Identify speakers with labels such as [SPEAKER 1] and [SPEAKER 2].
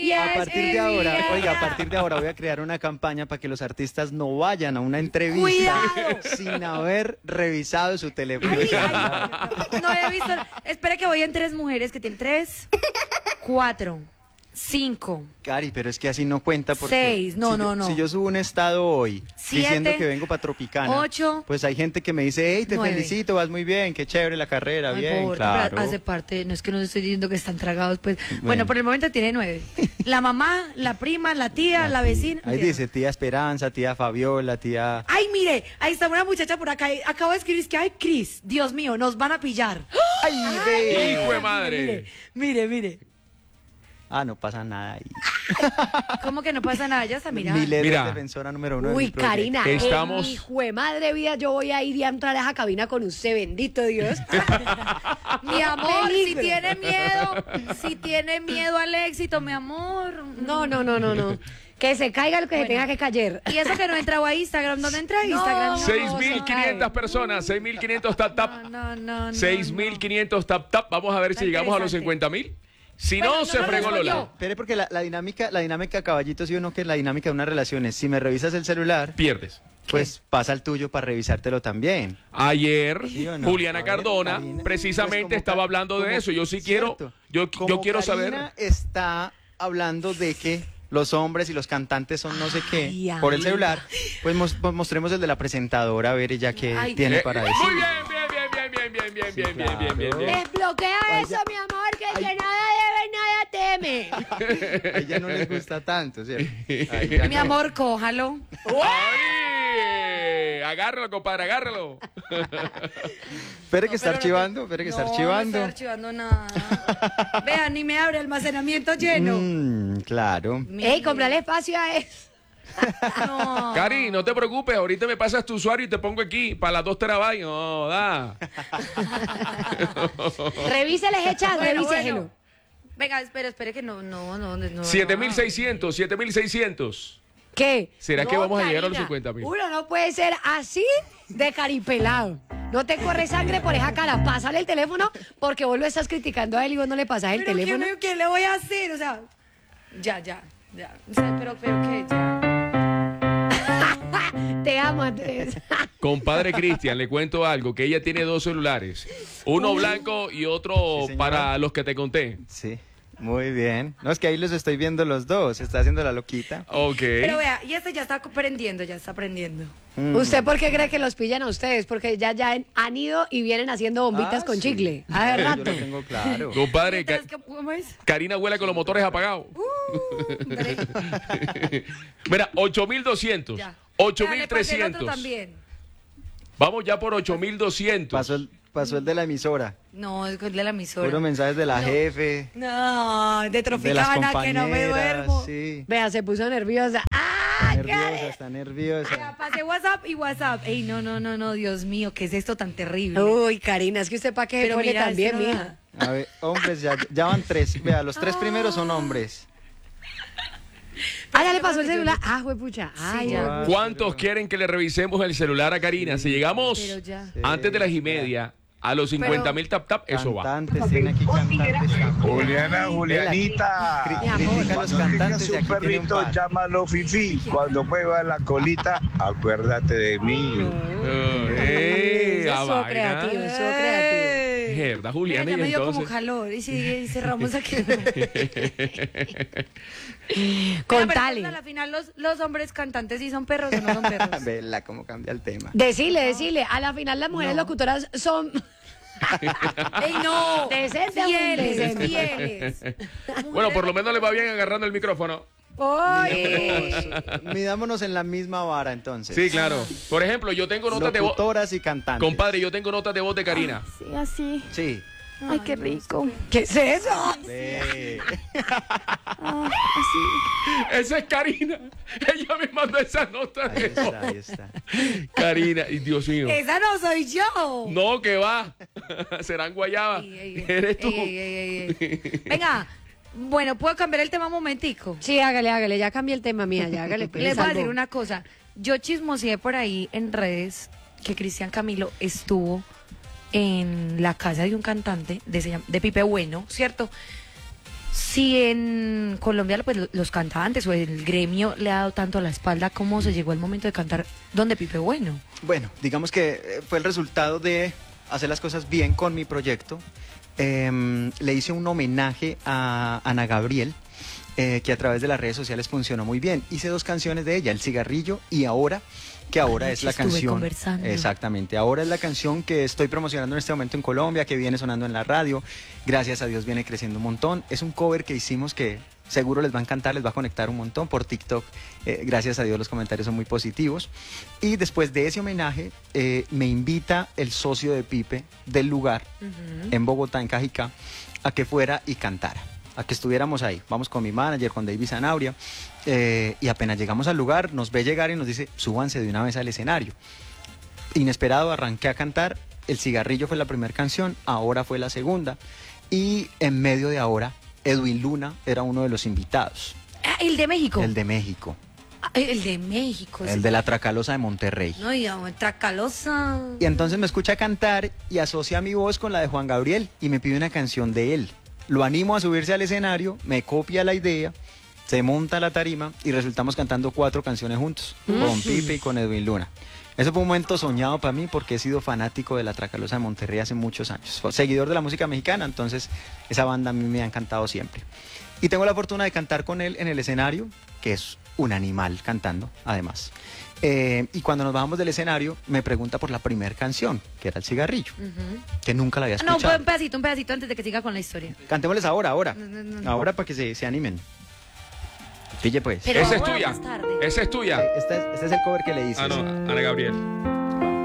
[SPEAKER 1] A partir de ahora, oiga, a partir de ahora voy a crear una campaña para que los artistas no vayan a una entrevista sin haber revisado su teléfono.
[SPEAKER 2] No he visto. Espera que voy en 3 mujeres que tienen 3, 4, 5.
[SPEAKER 1] Cari, pero es que así no cuenta porque
[SPEAKER 2] 6, no.
[SPEAKER 1] Si yo subo un estado hoy
[SPEAKER 2] 7,
[SPEAKER 1] diciendo que vengo para Tropicana,
[SPEAKER 2] 8,
[SPEAKER 1] pues hay gente que me dice, hey, te
[SPEAKER 2] 9.
[SPEAKER 1] felicito, vas muy bien, qué chévere la carrera,
[SPEAKER 2] Ay,
[SPEAKER 1] bien,
[SPEAKER 2] pobre,
[SPEAKER 1] claro.
[SPEAKER 2] pero hace parte, no es que no estoy diciendo que están tragados, pues. Bueno, por el momento tiene 9. La mamá, la prima, la tía, la vecina.
[SPEAKER 1] Ahí dice tía Esperanza, tía Fabiola, tía...
[SPEAKER 2] Ay, mire, ahí está una muchacha por acá. Acabo de escribir, es que, ay, Cris, Dios mío, nos van a pillar.
[SPEAKER 1] ¡Ay, ve!
[SPEAKER 3] ¡Hijo de madre!
[SPEAKER 2] Mire.
[SPEAKER 1] Ah, no pasa nada ahí.
[SPEAKER 2] ¿Cómo que no pasa nada? Ya está mirando.
[SPEAKER 1] Milet
[SPEAKER 3] Mira.
[SPEAKER 1] es defensora número 1 de
[SPEAKER 4] Uy,
[SPEAKER 1] mi proyecto.
[SPEAKER 4] Karina,
[SPEAKER 3] Estamos-
[SPEAKER 4] hijo de madre vida, yo voy a ir y a entrar a esa cabina con usted, bendito Dios.
[SPEAKER 2] Mi amor,
[SPEAKER 4] Peligro.
[SPEAKER 2] si tiene miedo al éxito, mi amor.
[SPEAKER 4] No. Que se caiga lo que se tenga que caer.
[SPEAKER 2] Y eso que no entraba a Instagram, ¿dónde entra a Instagram? No,
[SPEAKER 3] 6.500 personas, 6.500 tap tap.
[SPEAKER 2] No.
[SPEAKER 3] 6.500 tap tap. Vamos a ver si
[SPEAKER 2] Está
[SPEAKER 3] llegamos a los
[SPEAKER 2] interesante.
[SPEAKER 3] 50.000. Si no,
[SPEAKER 2] Bueno,
[SPEAKER 3] se
[SPEAKER 2] no lo
[SPEAKER 3] fregó
[SPEAKER 2] respondió.
[SPEAKER 3] Lola.
[SPEAKER 1] Espere, porque la dinámica, caballito, sí o no, que la dinámica de una relación es, si me revisas el celular,
[SPEAKER 3] Pierdes.
[SPEAKER 1] pues pasa el tuyo para revisártelo también.
[SPEAKER 3] Ayer,
[SPEAKER 1] ¿Sí o no?
[SPEAKER 3] Juliana
[SPEAKER 1] A ver,
[SPEAKER 3] Cardona
[SPEAKER 1] Karina,
[SPEAKER 3] precisamente
[SPEAKER 1] pues como
[SPEAKER 3] estaba hablando de
[SPEAKER 1] como-
[SPEAKER 3] eso. Yo sí quiero,
[SPEAKER 1] cierto.
[SPEAKER 3] yo
[SPEAKER 1] Como
[SPEAKER 3] quiero saber.
[SPEAKER 1] Karina está hablando de que los hombres y los cantantes son no sé qué
[SPEAKER 4] Ay,
[SPEAKER 1] por el
[SPEAKER 4] amiga.
[SPEAKER 1] celular, pues mostremos el de la presentadora, a ver ella qué
[SPEAKER 2] Ay,
[SPEAKER 1] tiene para decir.
[SPEAKER 3] Muy bien.
[SPEAKER 4] Desbloquea eso, mi amor, que el que nada debe, nada teme.
[SPEAKER 1] A ella no les gusta tanto, ¿cierto? A ella
[SPEAKER 2] Mi
[SPEAKER 1] no.
[SPEAKER 2] amor, cójalo.
[SPEAKER 3] ¡Ay! Agárralo, compadre, agárralo.
[SPEAKER 1] Espere que está archivando,
[SPEAKER 2] No estoy archivando nada. Vean, ni me abre almacenamiento lleno.
[SPEAKER 1] Claro.
[SPEAKER 4] Ey, comprale espacio a eso.
[SPEAKER 2] No.
[SPEAKER 3] Cari, no te preocupes, ahorita me pasas tu usuario y te pongo aquí para las 2 terabytes. No, da.
[SPEAKER 4] Revísele ese chat, revíselo.
[SPEAKER 2] Bueno. Venga, espere que no.
[SPEAKER 3] 7.600.
[SPEAKER 4] ¿Qué?
[SPEAKER 3] ¿Será que vamos a llegar a los
[SPEAKER 4] Karina,
[SPEAKER 3] 50.000?
[SPEAKER 4] Uno no puede ser así de caripelado. No te corre sangre por esa cara. Pásale el teléfono porque vos lo estás criticando a él y vos no le pasás el
[SPEAKER 2] Pero
[SPEAKER 4] teléfono.
[SPEAKER 2] ¿qué le voy a hacer? O sea, ya. O sea, pero ¿qué? Ya.
[SPEAKER 4] Te amo, Andrés.
[SPEAKER 3] Compadre Cristian, le cuento algo, que ella tiene 2 celulares. Uno blanco y otro
[SPEAKER 1] Sí, señora.
[SPEAKER 3] para los que te conté.
[SPEAKER 1] Sí, muy bien. No, es que ahí los estoy viendo los dos, está haciendo la loquita.
[SPEAKER 3] Ok.
[SPEAKER 2] Pero vea, y este ya está aprendiendo.
[SPEAKER 4] ¿Usted por qué cree que los pillan a ustedes? Porque ya han ido y vienen haciendo bombitas con
[SPEAKER 1] sí.
[SPEAKER 4] chicle. A ver,
[SPEAKER 1] Yo
[SPEAKER 4] rato.
[SPEAKER 1] lo tengo claro.
[SPEAKER 3] Compadre,
[SPEAKER 2] Mientras que, ¿cómo es?
[SPEAKER 3] Karina huele con los motores apagados. Mira, 8.200.
[SPEAKER 2] Ya. Dale, pase el otro
[SPEAKER 3] 8.300.
[SPEAKER 2] también.
[SPEAKER 3] Vamos ya por 8.200.
[SPEAKER 1] Pasó el de la emisora.
[SPEAKER 2] No, es de la emisora.
[SPEAKER 1] Puro mensajes de la jefe,
[SPEAKER 2] No, de
[SPEAKER 1] de las
[SPEAKER 2] Tropicana,
[SPEAKER 1] compañeras.
[SPEAKER 2] que no me duermo.
[SPEAKER 1] Sí,
[SPEAKER 4] Vea, se puso nerviosa. ¡Ah!
[SPEAKER 1] está nerviosa.
[SPEAKER 2] Venga, pasé WhatsApp y WhatsApp. Ey, no, Dios mío, ¿qué es esto tan terrible?
[SPEAKER 4] Uy, Karina, es que usted para qué se
[SPEAKER 2] Pero
[SPEAKER 4] pone
[SPEAKER 2] mira,
[SPEAKER 4] también,
[SPEAKER 2] esto no
[SPEAKER 4] mija.
[SPEAKER 1] A ver, hombres, ya van 3. Vea, los 3 primeros son hombres.
[SPEAKER 4] Ah, ya le pasó el celular. Ah, juepucha. Ay,
[SPEAKER 2] Sí,
[SPEAKER 4] ya.
[SPEAKER 2] ya.
[SPEAKER 3] ¿Cuántos quieren que le revisemos el celular a Karina? Si llegamos
[SPEAKER 2] Pero ya.
[SPEAKER 3] antes de las 1:30 a los 50.000 tap tap, eso va.
[SPEAKER 1] Cantantes, tiene aquí cantantes también.
[SPEAKER 5] Julianita,
[SPEAKER 1] Critica a los
[SPEAKER 5] cuando
[SPEAKER 1] cantantes
[SPEAKER 5] tengas
[SPEAKER 1] y
[SPEAKER 5] un
[SPEAKER 1] aquí tiene un
[SPEAKER 5] perrito,
[SPEAKER 1] par.
[SPEAKER 5] llámalo Fifi. Cuando mueva la colita, acuérdate de mí.
[SPEAKER 4] Estuvo creativo, estuvo creativo.
[SPEAKER 3] ¿Verdad,
[SPEAKER 2] Mira,
[SPEAKER 3] Juliana?
[SPEAKER 2] ya
[SPEAKER 3] Y
[SPEAKER 2] me dio como
[SPEAKER 3] entonces...
[SPEAKER 2] calor. Y si cerramos aquí.
[SPEAKER 4] Contale.
[SPEAKER 2] A la final, los hombres cantantes sí son perros o no son perros.
[SPEAKER 1] Vela cómo cambia el tema.
[SPEAKER 4] Decile. A la final las mujeres locutoras son...
[SPEAKER 2] ¡Ey, no!
[SPEAKER 4] Decente,
[SPEAKER 2] Fieles,
[SPEAKER 4] decente.
[SPEAKER 2] fieles.
[SPEAKER 3] Bueno, por lo menos le va bien agarrando el micrófono.
[SPEAKER 1] Midámonos en la misma vara entonces.
[SPEAKER 3] Sí, claro. Por ejemplo, yo tengo notas de voz.
[SPEAKER 1] Locutoras y cantantes.
[SPEAKER 3] Compadre, yo tengo notas de voz de Karina.
[SPEAKER 6] Sí, así.
[SPEAKER 1] Sí.
[SPEAKER 6] Ay, qué rico.
[SPEAKER 4] ¿Qué es eso?
[SPEAKER 1] Ve.
[SPEAKER 6] Ah, así.
[SPEAKER 3] Esa es Karina. Ella me mandó esa nota
[SPEAKER 1] Ahí
[SPEAKER 3] de voz.
[SPEAKER 1] está, ahí está.
[SPEAKER 3] Karina, y Dios mío.
[SPEAKER 2] Esa no soy yo.
[SPEAKER 3] No, que va. Serán guayaba. Eres tú.
[SPEAKER 2] Ey. Venga, bueno, ¿puedo cambiar el tema un momentico?
[SPEAKER 4] Sí, hágale. Ya cambié el tema, mía. Ya hágale. pues,
[SPEAKER 2] Les voy a
[SPEAKER 4] salvo.
[SPEAKER 2] decir una cosa. Yo chismoseé por ahí en redes que Cristian Camilo estuvo en la casa de un cantante de Pipe Bueno, ¿cierto? Si en Colombia pues, los cantantes o el gremio le ha dado tanto a la espalda, ¿cómo se llegó el momento de cantar Donde Pipe Bueno?
[SPEAKER 1] Bueno, digamos que fue el resultado de hacer las cosas bien con mi proyecto. Le hice un homenaje a Ana Gabriel, que a través de las redes sociales funcionó muy bien. Hice 2 canciones de ella, El Cigarrillo y Ahora, que ahora
[SPEAKER 2] Anoche
[SPEAKER 1] es la
[SPEAKER 2] estuve
[SPEAKER 1] canción.
[SPEAKER 2] conversando.
[SPEAKER 1] Exactamente, ahora es la canción que estoy promocionando en este momento en Colombia, que viene sonando en la radio. Gracias a Dios viene creciendo un montón. Es un cover que hicimos que seguro les va a encantar, les va a conectar un montón por TikTok. Gracias a Dios los comentarios son muy positivos. Y después de ese homenaje, me invita el socio de Pipe del lugar, en Bogotá, en Cajicá, a que fuera y cantara, a que estuviéramos ahí. Vamos con mi manager, con David Zanabria, y apenas llegamos al lugar, nos ve llegar y nos dice, súbanse de una vez al escenario. Inesperado, arranqué a cantar, El Cigarrillo fue la primera canción, Ahora fue la segunda, y en medio de Ahora, Edwin Luna era uno de los invitados.
[SPEAKER 2] Ah, el de México.
[SPEAKER 1] El de México,
[SPEAKER 2] Ah, el de México.
[SPEAKER 1] el de la Tracalosa de Monterrey.
[SPEAKER 2] No, y Tracalosa.
[SPEAKER 1] Y entonces me escucha cantar y asocia mi voz con la de Juan Gabriel y me pide una canción de él. Lo animo a subirse al escenario, me copia la idea, se monta la tarima y resultamos cantando 4 canciones juntos, con Pipe y con Edwin Luna. Eso fue un momento soñado para mí porque he sido fanático de la Tracalosa de Monterrey hace muchos años. Seguidor de la música mexicana, entonces esa banda a mí me ha encantado siempre. Y tengo la fortuna de cantar con él en el escenario, que es un animal cantando, además. Y cuando nos bajamos del escenario, me pregunta por la primera canción, que era El Cigarrillo, que nunca la había
[SPEAKER 2] No,
[SPEAKER 1] escuchado.
[SPEAKER 2] un pedacito antes de que siga con la historia.
[SPEAKER 1] Cantémosles ahora.
[SPEAKER 2] No.
[SPEAKER 1] Ahora para que se animen. Pille pues.
[SPEAKER 2] Pero
[SPEAKER 3] Esa es
[SPEAKER 2] ahora
[SPEAKER 3] tuya.
[SPEAKER 2] más tarde.
[SPEAKER 3] Esa es tuya.
[SPEAKER 1] Este es el cover que le hice.
[SPEAKER 3] Ah, no, Ana Gabriel.